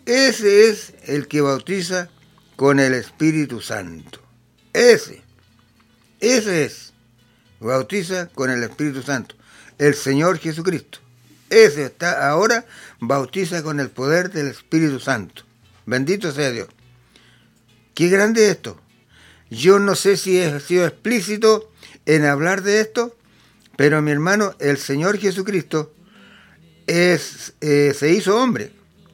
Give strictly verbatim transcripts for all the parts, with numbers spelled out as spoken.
Ese es el que bautiza con el Espíritu Santo. Ese, ese es, bautiza con el Espíritu Santo. El Señor Jesucristo. Ese está ahora, bautiza con el poder del Espíritu Santo. Bendito sea Dios. Qué grande esto. Yo no sé si he sido explícito en hablar de esto, pero mi hermano, el Señor Jesucristo es, eh, se hizo hombre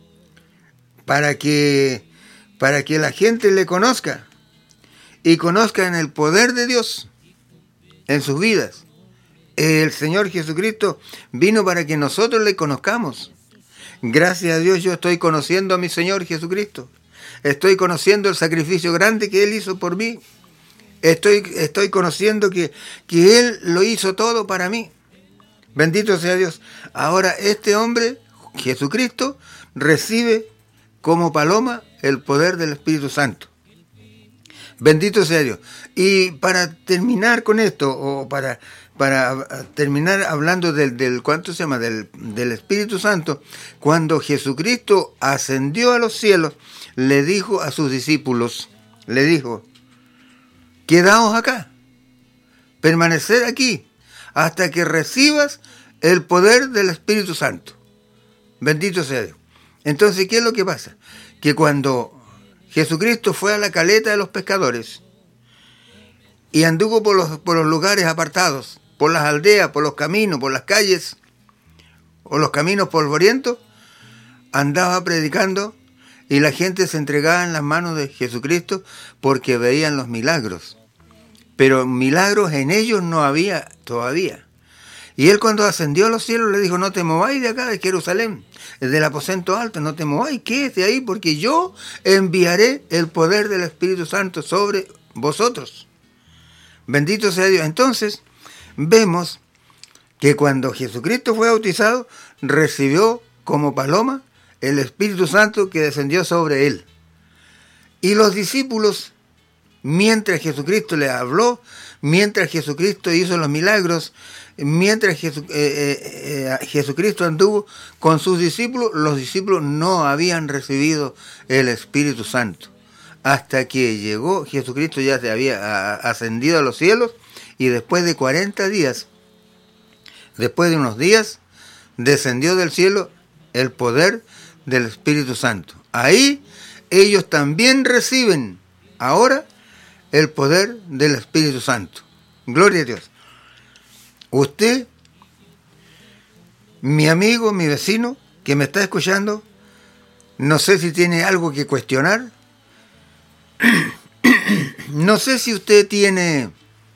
para que, para que la gente le conozca y conozcan el poder de Dios en sus vidas. El Señor Jesucristo vino para que nosotros le conozcamos. Gracias a Dios yo estoy conociendo a mi Señor Jesucristo. Estoy conociendo el sacrificio grande que Él hizo por mí. Estoy, estoy conociendo que, que Él lo hizo todo para mí. Bendito sea Dios. Ahora este hombre, Jesucristo, recibe como paloma el poder del Espíritu Santo. Bendito sea Dios. Y para terminar con esto, o para, para terminar hablando del, del ¿cuánto se llama? Del, del Espíritu Santo, cuando Jesucristo ascendió a los cielos, le dijo a sus discípulos, le dijo, quedaos acá, permanecer aquí, hasta que recibas el poder del Espíritu Santo. Bendito sea Dios. Entonces, ¿qué es lo que pasa? Que cuando Jesucristo fue a la caleta de los pescadores y anduvo por los, por los lugares apartados, por las aldeas, por los caminos, por las calles, o los caminos polvorientos, andaba predicando y la gente se entregaba en las manos de Jesucristo porque veían los milagros. Pero milagros en ellos no había todavía. Y él cuando ascendió a los cielos le dijo, no te mováis de acá, de Jerusalén, del aposento alto, no te mováis, quédate ahí, porque yo enviaré el poder del Espíritu Santo sobre vosotros. Bendito sea Dios. Entonces, vemos que cuando Jesucristo fue bautizado, recibió como paloma el Espíritu Santo que descendió sobre él. Y los discípulos, mientras Jesucristo les habló, mientras Jesucristo hizo los milagros, mientras Jesu, eh, eh, eh, Jesucristo anduvo con sus discípulos, los discípulos no habían recibido el Espíritu Santo. Hasta que llegó Jesucristo, ya se había ascendido a los cielos, y después de cuarenta días, después de unos días, descendió del cielo el poder del Espíritu Santo. Ahí ellos también reciben ahora el poder del Espíritu Santo. Gloria a Dios. Usted, mi amigo, mi vecino, que me está escuchando, no sé si tiene algo que cuestionar. No sé si usted tiene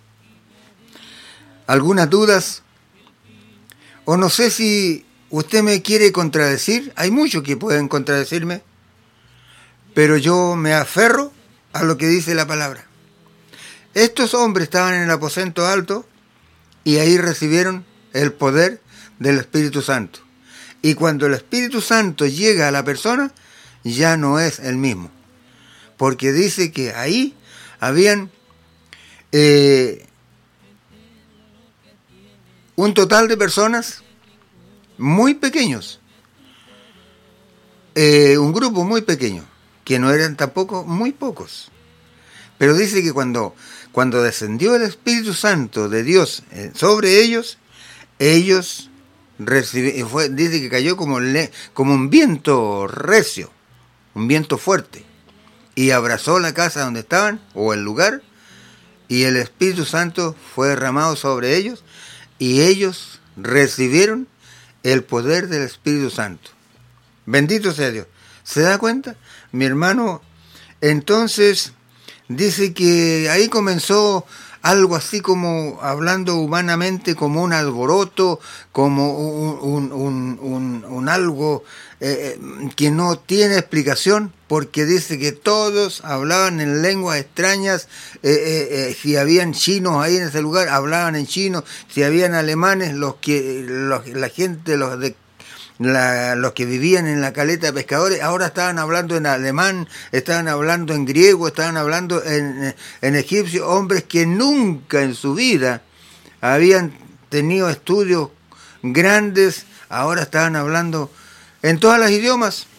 algunas dudas, o no sé si usted me quiere contradecir. Hay muchos que pueden contradecirme, pero yo me aferro a lo que dice la palabra. Estos hombres estaban en el aposento alto y ahí recibieron el poder del Espíritu Santo. Y cuando el Espíritu Santo llega a la persona, ya no es el mismo. Porque dice que ahí habían eh, un total de personas muy pequeños. Eh, un grupo muy pequeño, que no eran tampoco muy pocos. Pero dice que cuando, cuando descendió el Espíritu Santo de Dios sobre ellos, ellos recibieron, fue, dice que cayó como, le, como un viento recio, un viento fuerte, y abrazó la casa donde estaban, o el lugar, y el Espíritu Santo fue derramado sobre ellos, y ellos recibieron el poder del Espíritu Santo. Bendito sea Dios. ¿Se da cuenta? Mi hermano, entonces dice que ahí comenzó algo así como, hablando humanamente, como un alboroto, como un, un, un, un, un algo eh, que no tiene explicación, porque dice que todos hablaban en lenguas extrañas. eh, eh, eh, si habían chinos ahí en ese lugar, hablaban en chino. Si habían alemanes, los que los, la gente, los de La, los que vivían en la caleta de pescadores, ahora estaban hablando en alemán, estaban hablando en griego, estaban hablando en, en egipcio, hombres que nunca en su vida habían tenido estudios grandes, ahora estaban hablando en todos los idiomas.